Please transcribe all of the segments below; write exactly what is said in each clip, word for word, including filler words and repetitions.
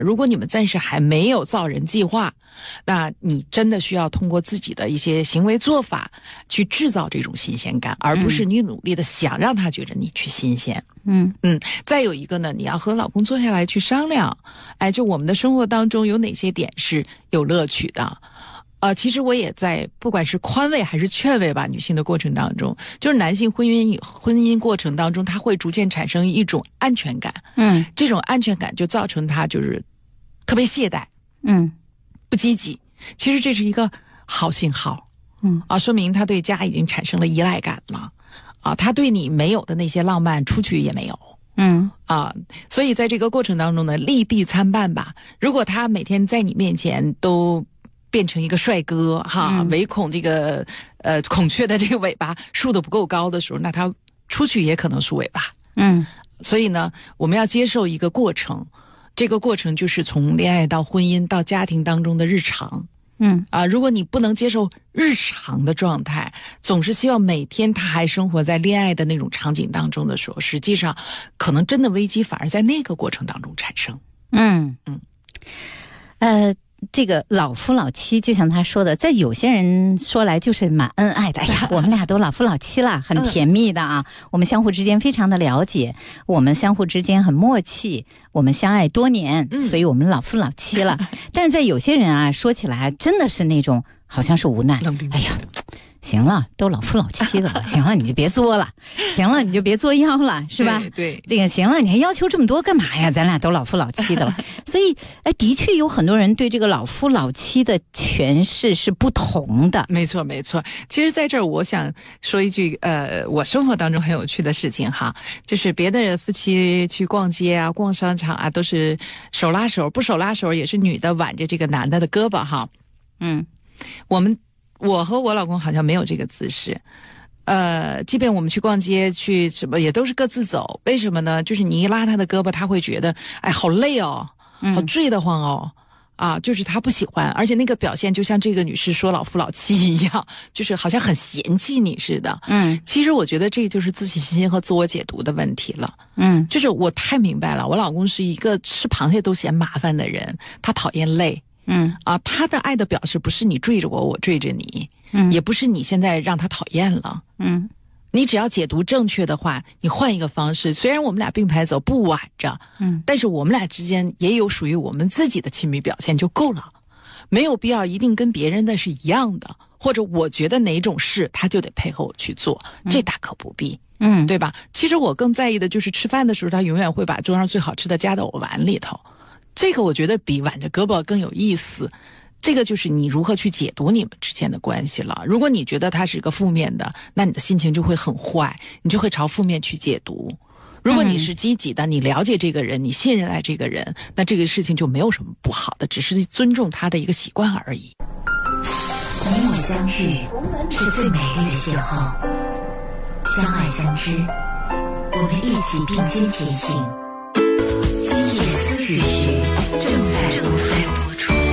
如果你们暂时还没有造人计划，那你真的需要通过自己的一些行为做法去制造这种新鲜感，而不是你努力的想让他觉得你去新鲜。 嗯嗯，再有一个呢，你要和老公坐下来去商量，哎，就我们的生活当中有哪些点是有乐趣的。呃，其实我也在不管是宽慰还是劝慰吧，女性的过程当中，就是男性婚姻婚姻过程当中，他会逐渐产生一种安全感。 嗯， 这种安全感就造成他就是特别懈怠， 嗯， 不积极。其实这是一个好信号， 嗯啊，说明他对家已经产生了依赖感了，啊，他对你没有的那些浪漫，出去也没有。 嗯啊，所以在这个过程当中呢，利弊参半吧。如果他每天在你面前都变成一个帅哥哈， 嗯、 唯恐这个呃孔雀的这个尾巴竖得不够高的时候，那他出去也可能竖尾巴。 嗯， 所以呢，我们要接受一个过程，这个过程就是从恋爱到婚姻到家庭当中的日常。 嗯啊，如果你不能接受日常的状态，总是希望每天他还生活在恋爱的那种场景当中的时候，实际上可能真的危机反而在那个过程当中产生。 嗯嗯， 呃。这个老夫老妻，就像他说的，在有些人说来就是蛮恩爱的。哎呀，我们俩都老夫老妻了，很甜蜜的啊。我们相互之间非常的了解，我们相互之间很默契，我们相爱多年，所以我们老夫老妻了。但是在有些人啊，说起来真的是那种好像是无奈。哎呀，行了，都老夫老妻的了，行了，你就别作了，行了，你就别作妖了，是吧？ 对对， 这个行了，你还要求这么多干嘛呀？咱俩都老夫老妻的了，所以，哎，的确有很多人对这个老夫老妻的诠释是不同的。 没错，没错。其实，在这儿我想说一句，呃，我生活当中很有趣的事情哈，就是别的人夫妻去逛街啊、逛商场啊，都是手拉手，不手拉手也是女的挽着这个男的的胳膊哈。 嗯， 我们。我和我老公好像没有这个姿势，呃，即便我们去逛街去什么，也都是各自走。为什么呢？就是你一拉他的胳膊，他会觉得，哎，好累哦，好坠得慌哦，嗯、啊，就是他不喜欢，而且那个表现就像这个女士说老夫老妻一样，就是好像很嫌弃你似的。 嗯， 其实我觉得这就是自信心和自我解读的问题了。 嗯， 就是我太明白了，我老公是一个吃螃蟹都嫌麻烦的人，他讨厌累。 嗯啊，他的爱的表示不是你追着我，我追着你， 嗯， 也不是你现在让他讨厌了， 嗯， 你只要解读正确的话，你换一个方式，虽然我们俩并排走不挽着， 嗯， 但是我们俩之间也有属于我们自己的亲密表现就够了，没有必要一定跟别人的是一样的，或者我觉得哪种事他就得配合我去做，这大可不必。 嗯， 对吧？其实我更在意的就是吃饭的时候，他永远会把桌上最好吃的夹到我碗里头。这个我觉得比挽着胳膊更有意思，这个就是你如何去解读你们之间的关系了。如果你觉得它是一个负面的，那你的心情就会很坏，你就会朝负面去解读。如果你是积极的，你了解这个人，你信任爱这个人，那这个事情就没有什么不好的，只是尊重他的一个习惯而已。 你我相遇是最美丽的邂逅，相爱相知，我们一起并肩前行。今夜思雨时正在正在播出。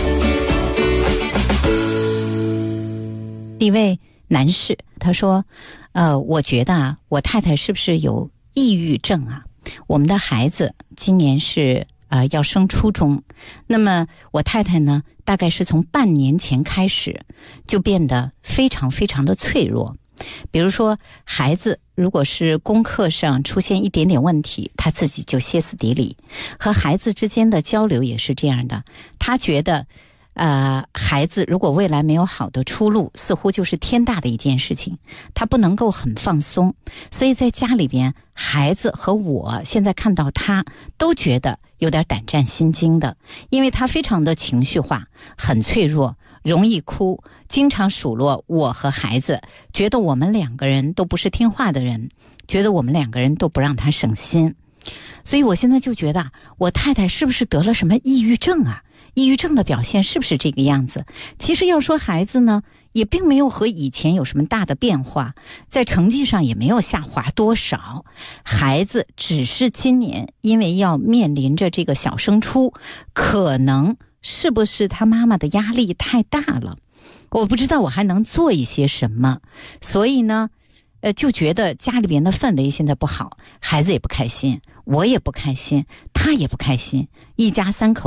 一位男士他说，呃，我觉得啊，我太太是不是有抑郁症啊？我们的孩子今年是呃要升初中，那么我太太呢，大概是从半年前开始就变得非常非常的脆弱。比如说孩子如果是功课上出现一点点问题，他自己就歇斯底里，和孩子之间的交流也是这样的，他觉得呃，孩子如果未来没有好的出路，似乎就是天大的一件事情，他不能够很放松。所以在家里边，孩子和我现在看到他都觉得有点胆战心惊的，因为他非常的情绪化，很脆弱，容易哭，经常数落我和孩子，觉得我们两个人都不是听话的人，觉得我们两个人都不让他省心。所以我现在就觉得，我太太是不是得了什么抑郁症啊？抑郁症的表现是不是这个样子？其实要说孩子呢，也并没有和以前有什么大的变化，在成绩上也没有下滑多少。孩子只是今年因为要面临着这个小升初，可能是不是他妈妈的压力太大了？我不知道我还能做一些什么。所以呢， 呃，就觉得家里边的氛围现在不好，孩子也不开心，我也不开心，他也不开心，一家三口